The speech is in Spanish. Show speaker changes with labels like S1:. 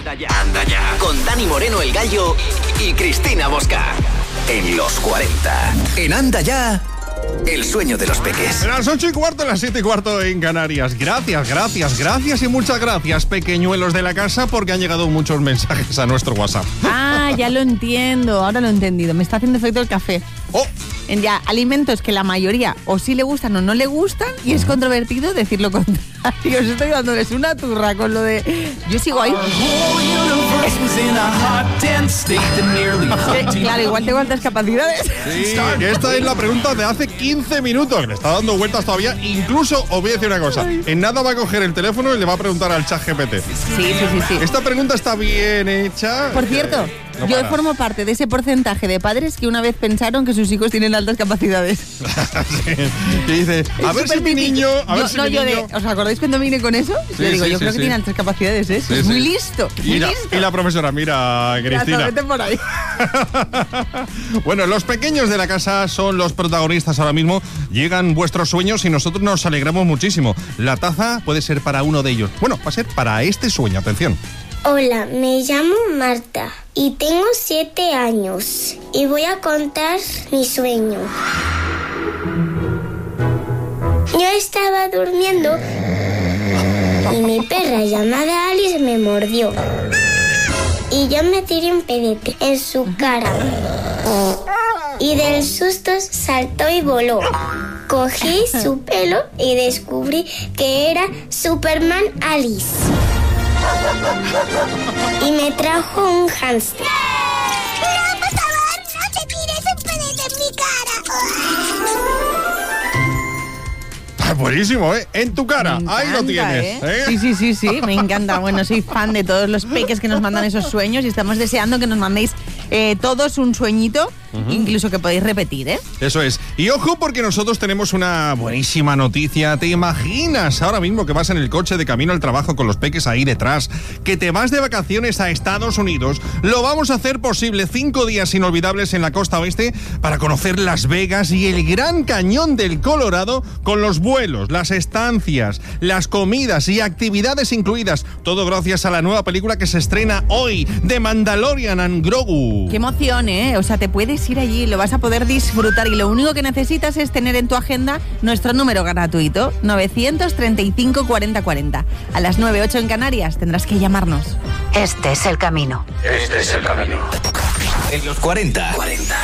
S1: Anda ya. Con Dani Moreno el Gallo y Cristina Bosca. En los 40. En Anda Ya, el sueño de los peques.
S2: Las 8:15, las 7:15 en Canarias. Gracias y muchas gracias, pequeñuelos de la casa, porque han llegado muchos mensajes a nuestro WhatsApp.
S3: Ah, ya lo entiendo, ahora lo he entendido. Me está haciendo efecto el café.
S2: ¡Oh!
S3: Ya, alimentos que la mayoría o sí le gustan o no le gustan, y es controvertido decir lo contrario. Os estoy dándoles una turra con lo de... Yo sigo ahí. Claro, igual tengo altas capacidades.
S2: Sí, esta es la pregunta de hace 15 minutos. Le está dando vueltas todavía. Incluso, os voy a decir una cosa. En nada va a coger el teléfono y le va a preguntar al ChatGPT.
S3: Sí.
S2: Esta pregunta está bien hecha.
S3: Por cierto, yo formo parte de ese porcentaje de padres que una vez pensaron que sus hijos tienen altas capacidades.
S2: Sí, que dice, a ver si mi niño...
S3: ¿Os acordáis cuando vine con eso?
S2: Sí,
S3: le digo,
S2: sí,
S3: yo
S2: sí,
S3: creo que tiene altas capacidades, ¿eh?
S2: Sí,
S3: es
S2: sí.
S3: muy listo.
S2: Y la profesora, mira, Cristina.
S3: Vete por ahí.
S2: Bueno, los pequeños de la casa son los protagonistas ahora mismo. Llegan vuestros sueños y nosotros nos alegramos muchísimo. La taza puede ser para uno de ellos. Bueno, va a ser para este sueño, atención.
S4: Hola, me llamo Marta y tengo 7 años y voy a contar mi sueño. Yo estaba durmiendo y mi perra llamada Alice me mordió y yo me tiré un pedete en su cara y del susto saltó y voló. Cogí su pelo y descubrí que era Superman Alice. Y me trajo un hámster. ¡No, por favor! ¡No te tires un pedete en mi cara!
S2: Buenísimo, ¿eh? En tu cara.
S3: Encanta,
S2: ahí lo tienes. ¿Eh?
S3: Sí, me encanta. Bueno, soy fan de todos los peques que nos mandan esos sueños y estamos deseando que nos mandéis todos un sueñito, incluso que podéis repetir, ¿eh?
S2: Eso es. Y ojo, porque nosotros tenemos una buenísima noticia. ¿Te imaginas ahora mismo que vas en el coche de camino al trabajo con los peques ahí detrás, que te vas de vacaciones a Estados Unidos? Lo vamos a hacer posible. 5 días inolvidables en la costa oeste para conocer Las Vegas y el Gran Cañón del Colorado, con los vuelos, las estancias, las comidas y actividades incluidas. Todo gracias a la nueva película que se estrena hoy, The Mandalorian and Grogu.
S3: Qué emoción, ¿eh? O sea, te puedes ir allí, lo vas a poder disfrutar y lo único que necesitas es tener en tu agenda nuestro número gratuito, 935 40 40. A las 9:08 en Canarias tendrás que llamarnos.
S5: Este es el camino.
S1: En los 40.